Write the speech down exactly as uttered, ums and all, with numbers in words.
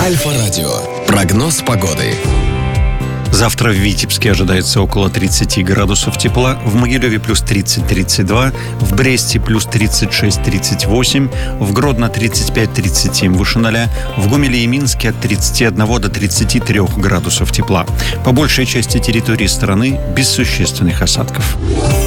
Альфа-радио. Прогноз погоды. Завтра в Витебске ожидается около тридцать градусов тепла, в Могилеве плюс тридцать - тридцать два, в Бресте плюс тридцать шесть - тридцать восемь, в Гродно тридцать пять - тридцать семь выше ноля, в Гомеле и Минске от тридцати одного до тридцати трёх градусов тепла. По большей части территории страны без существенных осадков.